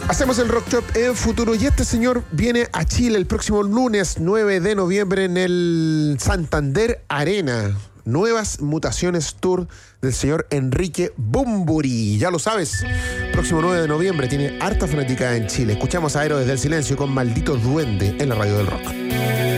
Hacemos el Rock Top en futuro y este señor viene a Chile el próximo lunes 9 de noviembre en el Santander Arena. Nuevas Mutaciones Tour del señor Enrique Bunbury. Ya lo sabes, próximo 9 de noviembre tiene harta fanática en Chile. Escuchamos a Héroes del Silencio con Maldito Duende en la radio del rock.